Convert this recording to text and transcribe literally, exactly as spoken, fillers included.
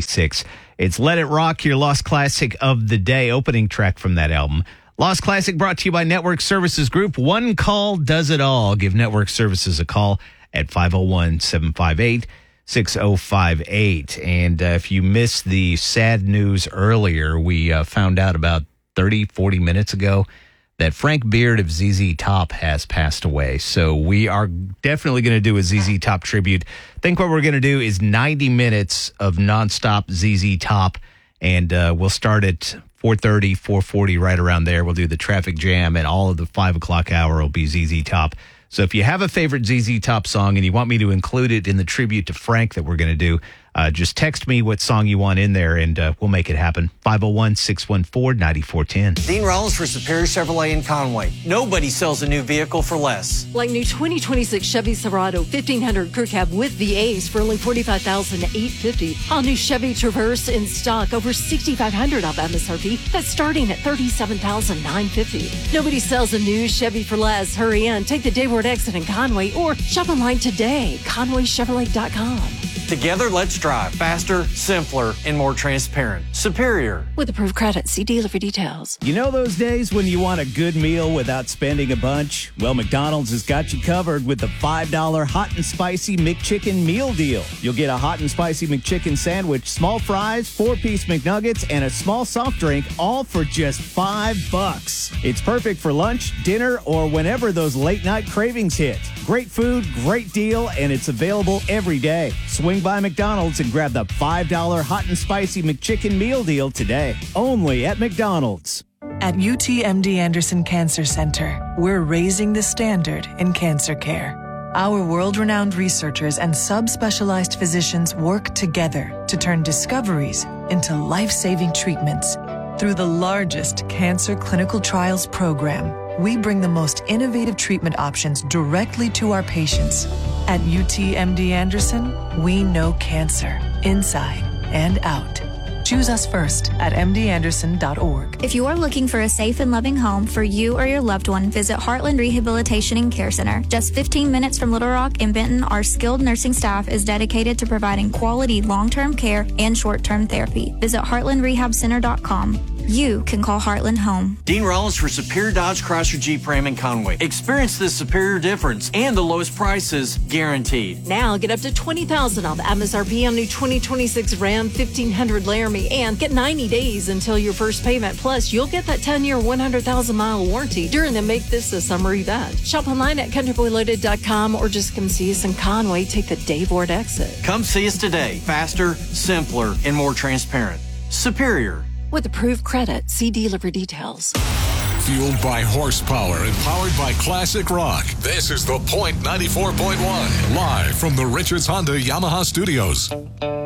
ninety-six. It's Let It Rock, your Lost Classic of the day, opening track from that album. Lost Classic brought to you by Network Services Group. One call does it all. Give Network Services a call at five oh one, seven five eight, six oh five eight. And uh, if you missed the sad news earlier, we uh, found out about thirty, forty minutes ago that Frank Beard of Z Z Top has passed away. So we are definitely going to do a Z Z Top tribute. I think what we're going to do is ninety minutes of nonstop Z Z Top, and uh, we'll start at four thirty, four forty, right around there. We'll do the traffic jam, and all of the five o'clock hour will be Z Z Top. So if you have a favorite Z Z Top song and you want me to include it in the tribute to Frank that we're going to do, uh, just text me what song you want in there, and uh, we'll make it happen. five oh one, six one four, nine four one zero. Dean Rollins for Superior Chevrolet in Conway. Nobody sells a new vehicle for less. Like new twenty twenty-six Chevy Silverado fifteen hundred Crew Cab with the A's for only forty-five thousand eight hundred fifty dollars. All new Chevy Traverse in stock, over six thousand five hundred dollars off M S R P. That's starting at thirty-seven thousand nine hundred fifty dollars. Nobody sells a new Chevy for less. Hurry in, take the Dayward exit in Conway, or shop online today, conway chevrolet dot com. Together, let's drive faster, simpler, and more transparent. Superior. With approved credit, see dealer for details. You know those days when you want a good meal without spending a bunch? Well, McDonald's has got you covered with the five dollar Hot and Spicy McChicken Meal Deal. You'll get a Hot and Spicy McChicken sandwich, small fries, four-piece McNuggets, and a small soft drink, all for just five bucks. It's perfect for lunch, dinner, or whenever those late-night cravings hit. Great food, great deal, and it's available every day. Swing by McDonald's and grab the five dollar Hot and Spicy McChicken Meal Deal today. Only at McDonald's. At U T M D Anderson Cancer Center, we're raising the standard in cancer care. Our world-renowned researchers and subspecialized physicians work together to turn discoveries into life-saving treatments. Through the largest cancer clinical trials program, we bring the most innovative treatment options directly to our patients. At U T M D Anderson, we know cancer inside and out. Choose us first at m d anderson dot org. If you are looking for a safe and loving home for you or your loved one, visit Heartland Rehabilitation and Care Center. Just fifteen minutes from Little Rock and Benton, our skilled nursing staff is dedicated to providing quality long-term care and short-term therapy. Visit heartland rehab center dot com. You can call Heartland home. Dean Rollins for Superior Dodge Chrysler Jeep Ram in Conway. Experience the superior difference and the lowest prices guaranteed. Now get up to twenty thousand dollars off M S R P on new twenty twenty-six Ram fifteen hundred Laramie, and get ninety days until your first payment. Plus, you'll get that ten-year, one hundred thousand mile warranty during the Make This a Summer event. Shop online at country boy loaded dot com or just come see us in Conway. Take the Dayward exit. Come see us today. Faster, simpler, and more transparent. Superior. With approved credit, see dealer for details. Fueled by horsepower and powered by classic rock. This is The Point ninety-four point one, live from the Richards Honda Yamaha Studios.